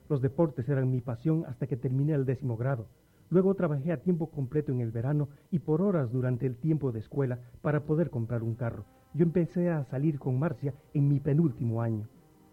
Los deportes eran mi pasión hasta que terminé el 10º grado. Luego trabajé a tiempo completo en el verano y por horas durante el tiempo de escuela para poder comprar un carro. Yo empecé a salir con Marcia en mi penúltimo año.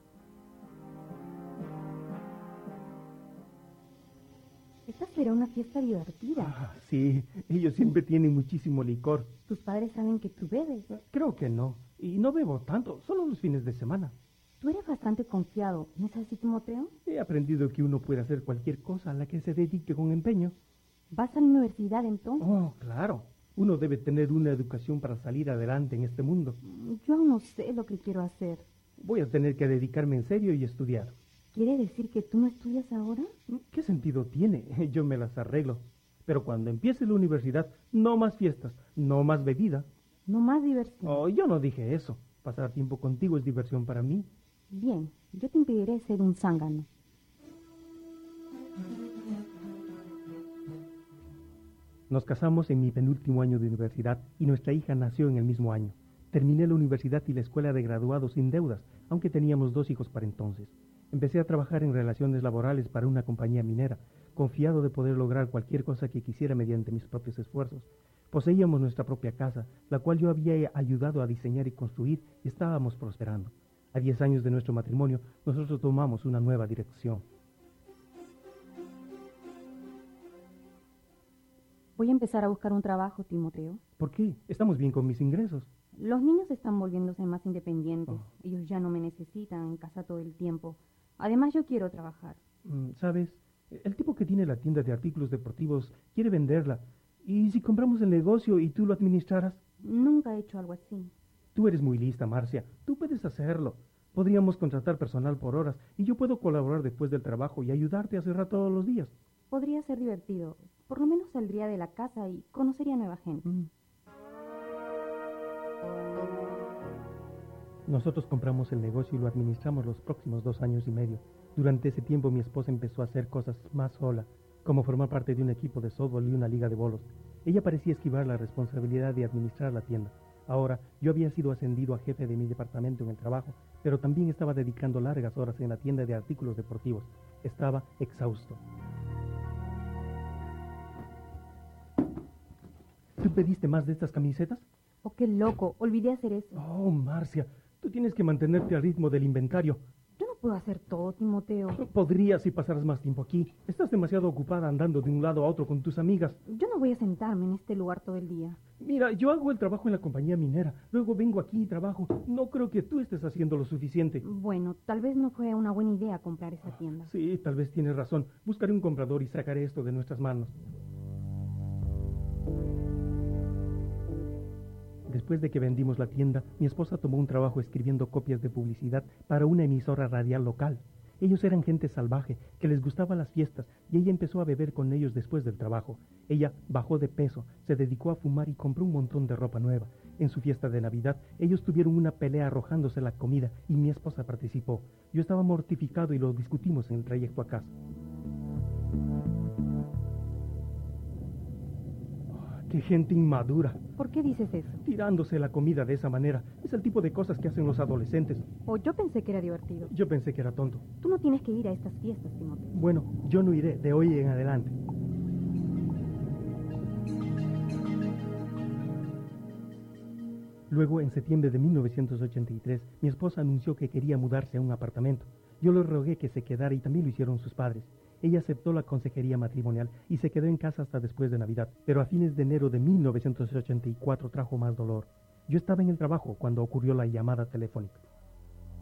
Esta será una fiesta divertida. Sí, ellos siempre tienen muchísimo licor. ¿Tus padres saben que tú bebes? Creo que no. Y no bebo tanto, solo los fines de semana. Tú eres bastante confiado, ¿no es así, Timoteo? He aprendido que uno puede hacer cualquier cosa a la que se dedique con empeño. ¿Vas a la universidad entonces? Oh, claro. Uno debe tener una educación para salir adelante en este mundo. Yo aún no sé lo que quiero hacer. Voy a tener que dedicarme en serio y estudiar. ¿Quiere decir que tú no estudias ahora? ¿Qué sentido tiene? Yo me las arreglo. Pero cuando empiece la universidad, no más fiestas, no más bebida. No más diversión. Oh, yo no dije eso. Pasar tiempo contigo es diversión para mí. Bien, yo te impediré ser un zángano. Nos casamos en mi penúltimo año de universidad y nuestra hija nació en el mismo año. Terminé la universidad y la escuela de graduados sin deudas, aunque teníamos 2 hijos para entonces. Empecé a trabajar en relaciones laborales para una compañía minera, confiado de poder lograr cualquier cosa que quisiera mediante mis propios esfuerzos. Poseíamos nuestra propia casa, la cual yo había ayudado a diseñar y construir, y estábamos prosperando. A 10 años de nuestro matrimonio, nosotros tomamos una nueva dirección. Voy a empezar a buscar un trabajo, Timoteo. ¿Por qué? Estamos bien con mis ingresos. Los niños están volviéndose más independientes. Ellos ya no me necesitan en casa todo el tiempo. Además, yo quiero trabajar. ¿Sabes? El tipo que tiene la tienda de artículos deportivos quiere venderla. ¿Y si compramos el negocio y tú lo administraras? Nunca he hecho algo así. Tú eres muy lista, Marcia. Tú puedes hacerlo. Podríamos contratar personal por horas y yo puedo colaborar después del trabajo y ayudarte a cerrar todos los días. Podría ser divertido. Por lo menos saldría de la casa y conocería nueva gente. Nosotros compramos el negocio y lo administramos los próximos 2 años y medio. Durante ese tiempo mi esposa empezó a hacer cosas más sola, como formar parte de un equipo de softball y una liga de bolos. Ella parecía esquivar la responsabilidad de administrar la tienda. Ahora, yo había sido ascendido a jefe de mi departamento en el trabajo, pero también estaba dedicando largas horas en la tienda de artículos deportivos. Estaba exhausto. ¿Tú pediste más de estas camisetas? Oh, qué loco, olvidé hacer eso. Oh, Marcia, tú tienes que mantenerte al ritmo del inventario. Yo no puedo hacer todo, Timoteo. Podrías si pasaras más tiempo aquí. Estás demasiado ocupada andando de un lado a otro con tus amigas. Yo no voy a sentarme en este lugar todo el día. Mira, yo hago el trabajo en la compañía minera. Luego vengo aquí y trabajo. No creo que tú estés haciendo lo suficiente. Bueno, tal vez no fue una buena idea comprar esa tienda. Sí, tal vez tienes razón. Buscaré un comprador y sacaré esto de nuestras manos. Después de que vendimos la tienda, mi esposa tomó un trabajo escribiendo copias de publicidad para una emisora radial local. Ellos eran gente salvaje, que les gustaban las fiestas, y ella empezó a beber con ellos después del trabajo. Ella bajó de peso, se dedicó a fumar y compró un montón de ropa nueva. En su fiesta de Navidad, ellos tuvieron una pelea arrojándose la comida, y mi esposa participó. Yo estaba mortificado y lo discutimos en el trayecto a casa. ¡Qué gente inmadura! ¿Por qué dices eso? Tirándose la comida de esa manera. Es el tipo de cosas que hacen los adolescentes. Oh, yo pensé que era divertido. Yo pensé que era tonto. Tú no tienes que ir a estas fiestas, Timoteo. Bueno, yo no iré de hoy en adelante. Luego, en septiembre de 1983, mi esposa anunció que quería mudarse a un apartamento. Yo le rogué que se quedara y también lo hicieron sus padres. Ella aceptó la consejería matrimonial y se quedó en casa hasta después de Navidad, pero a fines de enero de 1984 trajo más dolor. Yo estaba en el trabajo cuando ocurrió la llamada telefónica.